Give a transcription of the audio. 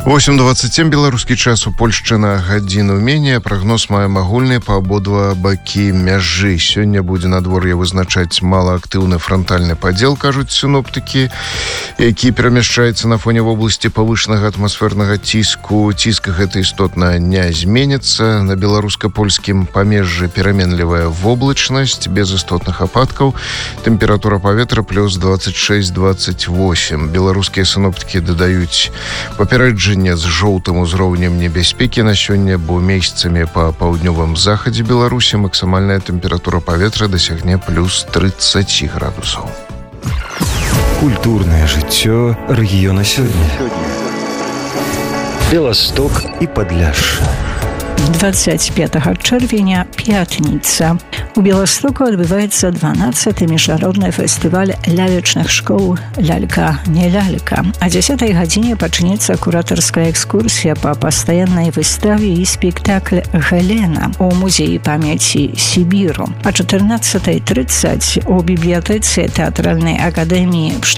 8:27 беларускі час у Польшчы на гадзіну меней. Прагноз маем агульны па абодва бакі мяжы. Сёння будзе надвор'е вызначаць малаактыўны франтальны падзел, кажуць сіноптыкі, які перамяшчаецца на фоне вобласці павышанага атмасфернага ціску. Ціск гэта істотна не зменіцца. На беларуска-польскім памежжы пераменлівая воблачнасць, без істотных ападкаў. Тэмпература паветра плюс 26-28. Беларускія сіноптыкі дадаюць папярэджанне з жоўтым узроўнем небяспекі на сёння, бо месяцамі па паўднёвым захадзе Беларусі максімальная тэмпература паветра дасягне плюс 30 градусаў. Культурнае жыццё рэгіёна сёння. Беласток і Падляшша. 25 czerwienia, пятница. У Białegostoku odbywaецца 12-й міжнародны фестываль лялечных школ «Лялька, не лялька». О 10 гадзіне пачнецца куратарская экскурсія па пастаяннай выставе і спектакль «Гелена» у музеі памяці Сібіру. О 14:30 у бібліятэцы тэатральнай акадэміі